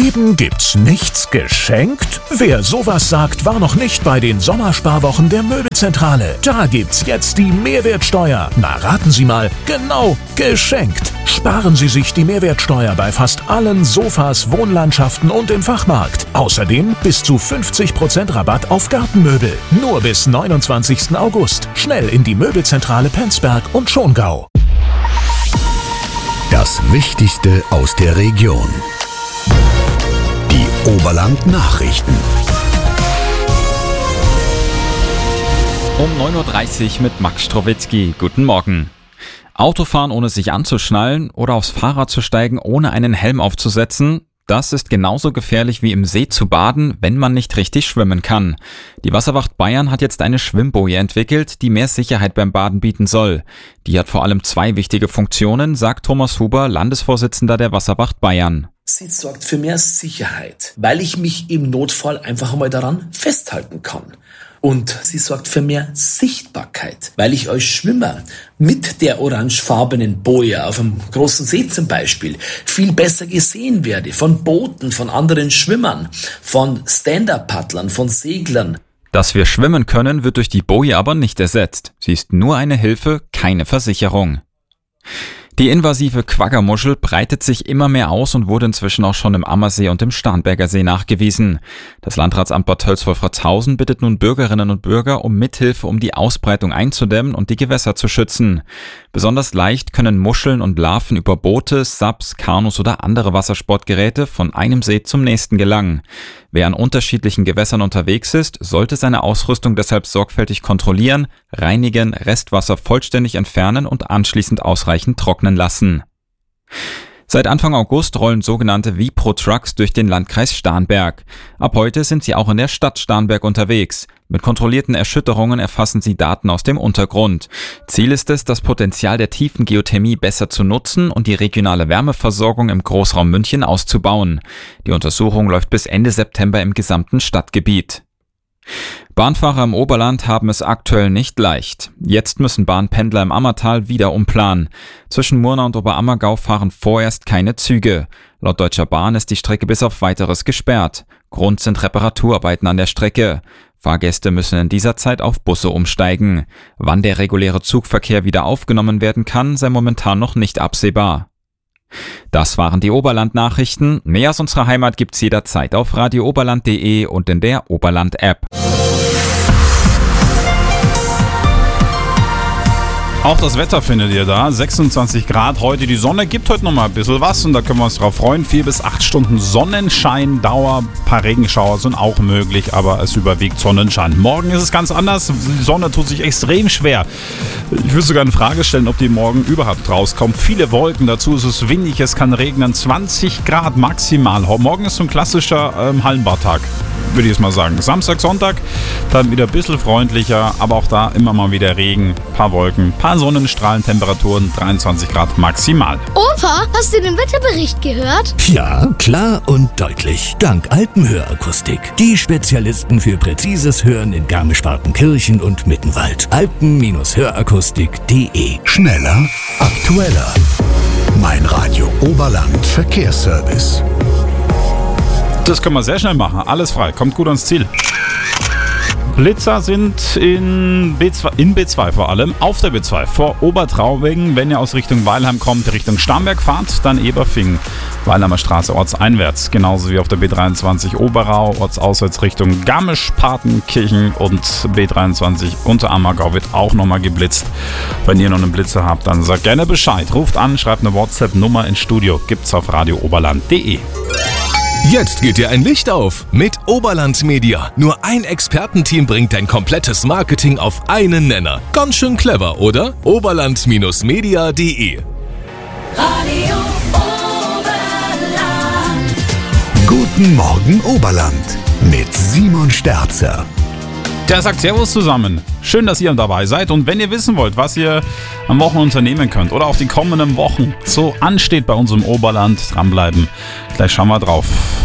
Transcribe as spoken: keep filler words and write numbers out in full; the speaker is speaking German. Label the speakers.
Speaker 1: Leben gibt's nichts geschenkt? Wer sowas sagt, war noch nicht bei den Sommersparwochen der Möbelzentrale. Da gibt's jetzt die Mehrwertsteuer. Na, raten Sie mal, genau, geschenkt. Sparen Sie sich die Mehrwertsteuer bei fast allen Sofas, Wohnlandschaften und im Fachmarkt. Außerdem bis zu fünfzig Prozent Rabatt auf Gartenmöbel. Nur bis neunundzwanzigsten August. Schnell in die Möbelzentrale Penzberg und Schongau.
Speaker 2: Das Wichtigste aus der Region. Die Oberland-Nachrichten.
Speaker 3: Um neun Uhr dreißig mit Max Strowitzki. Guten Morgen. Autofahren ohne sich anzuschnallen oder aufs Fahrrad zu steigen, ohne einen Helm aufzusetzen, das ist genauso gefährlich wie im See zu baden, wenn man nicht richtig schwimmen kann. Die Wasserwacht Bayern hat jetzt eine Schwimmboje entwickelt, die mehr Sicherheit beim Baden bieten soll. Die hat vor allem zwei wichtige Funktionen, sagt Thomas Huber, Landesvorsitzender der Wasserwacht Bayern.
Speaker 4: Sie sorgt für mehr Sicherheit, weil ich mich im Notfall einfach einmal daran festhalten kann. Und sie sorgt für mehr Sichtbarkeit, weil ich als Schwimmer mit der orangefarbenen Boje auf einem großen See zum Beispiel viel besser gesehen werde von Booten, von anderen Schwimmern, von Stand-Up-Paddlern, von Seglern.
Speaker 3: Dass wir schwimmen können, wird durch die Boje aber nicht ersetzt. Sie ist nur eine Hilfe, keine Versicherung. Die invasive Quaggermuschel breitet sich immer mehr aus und wurde inzwischen auch schon im Ammersee und im Starnberger See nachgewiesen. Das Landratsamt Bad Tölz-Wolfratshausen bittet nun Bürgerinnen und Bürger um Mithilfe, um die Ausbreitung einzudämmen und die Gewässer zu schützen. Besonders leicht können Muscheln und Larven über Boote, Subs, Kanus oder andere Wassersportgeräte von einem See zum nächsten gelangen. Wer an unterschiedlichen Gewässern unterwegs ist, sollte seine Ausrüstung deshalb sorgfältig kontrollieren, reinigen, Restwasser vollständig entfernen und anschließend ausreichend trocknen lassen. Seit Anfang August rollen sogenannte Vipro-Trucks durch den Landkreis Starnberg. Ab heute sind sie auch in der Stadt Starnberg unterwegs. Mit kontrollierten Erschütterungen erfassen sie Daten aus dem Untergrund. Ziel ist es, das Potenzial der tiefen Geothermie besser zu nutzen und die regionale Wärmeversorgung im Großraum München auszubauen. Die Untersuchung läuft bis Ende September im gesamten Stadtgebiet. Bahnfahrer im Oberland haben es aktuell nicht leicht. Jetzt müssen Bahnpendler im Ammertal wieder umplanen. Zwischen Murnau und Oberammergau fahren vorerst keine Züge. Laut Deutscher Bahn ist die Strecke bis auf Weiteres gesperrt. Grund sind Reparaturarbeiten an der Strecke. Fahrgäste müssen in dieser Zeit auf Busse umsteigen. Wann der reguläre Zugverkehr wieder aufgenommen werden kann, sei momentan noch nicht absehbar. Das waren die Oberland-Nachrichten. Mehr aus unserer Heimat gibt's jederzeit auf radio oberland punkt de und in der Oberland-App.
Speaker 5: Auch das Wetter findet ihr da. sechsundzwanzig Grad heute. Die Sonne gibt heute noch mal ein bisschen was und da können wir uns drauf freuen. Vier bis acht Stunden Sonnenschein, Dauer. Ein paar Regenschauer sind auch möglich, aber es überwiegt Sonnenschein. Morgen ist es ganz anders. Die Sonne tut sich extrem schwer. Ich würde sogar eine Frage stellen, ob die morgen überhaupt rauskommt. Viele Wolken, dazu ist es windig, es kann regnen. zwanzig Grad maximal. Morgen ist so ein klassischer ähm, Hallenbadtag, würde ich jetzt mal sagen. Samstag, Sonntag, dann wieder ein bisschen freundlicher, aber auch da immer mal wieder Regen, paar Wolken, paar Sonnenstrahlen, Temperaturen dreiundzwanzig Grad maximal.
Speaker 6: Opa, hast du den Wetterbericht gehört?
Speaker 2: Ja, klar und deutlich. Dank Alpenhörakustik. Die Spezialisten für präzises Hören in Garmisch-Partenkirchen und Mittenwald. alpen hörakustik punkt de. Schneller, aktueller. Mein Radio Oberland Verkehrsservice.
Speaker 5: Das können wir sehr schnell machen. Alles frei. Kommt gut ans Ziel. Blitzer sind in B zwei, in B zwei vor allem, auf der B zwei vor Obertraubing. Wenn ihr aus Richtung Weilheim kommt, Richtung Starnberg fahrt, dann Eberfing, Weilheimer Straße ortseinwärts. Genauso wie auf der B dreiundzwanzig Oberau, ortsauswärts Richtung Garmisch-Partenkirchen und B dreiundzwanzig Unterammergau wird auch nochmal geblitzt. Wenn ihr noch einen Blitzer habt, dann sagt gerne Bescheid. Ruft an, schreibt eine WhatsApp-Nummer ins Studio. Gibt's auf radio oberland punkt de.
Speaker 7: Jetzt geht dir ein Licht auf mit Oberland Media. Nur ein Expertenteam bringt dein komplettes Marketing auf einen Nenner. Ganz schön clever, oder? oberland Media punkt de.
Speaker 8: Radio Oberland.
Speaker 2: Guten Morgen Oberland mit Simon Sterzer.
Speaker 5: Der sagt Servus zusammen. Schön, dass ihr dabei seid. Und wenn ihr wissen wollt, was ihr am Wochenende unternehmen könnt oder auch die kommenden Wochen so ansteht bei uns im Oberland, dranbleiben. Gleich schauen wir drauf.